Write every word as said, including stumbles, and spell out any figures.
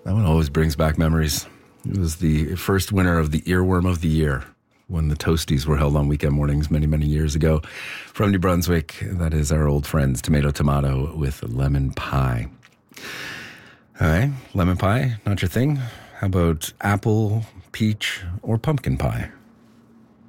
That one always brings back memories. It was the first winner of the Earworm of the Year when the Toasties were held on weekend mornings many, many years ago. From New Brunswick, that is our old friends Tomato Tomato with Lemon Pie. All right, lemon pie, not your thing? How about apple, peach, or pumpkin pie?